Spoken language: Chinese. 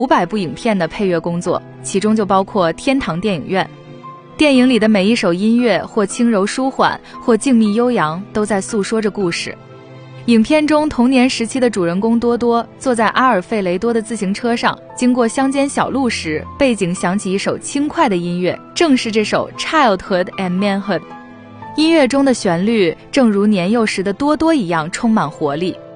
500部影片的配乐工作，其中就包括天堂电影院。电影里的每一首音乐，或轻柔舒缓，或静谧悠扬，都在诉说着故事。影片中童年时期的主人公多多坐在阿尔费雷多的自行车上，经过乡间小路时，背景响起一首轻快的音乐，正是这首 Childhood and Manhood。音乐中的旋律正如年幼时的多多一样充满活力。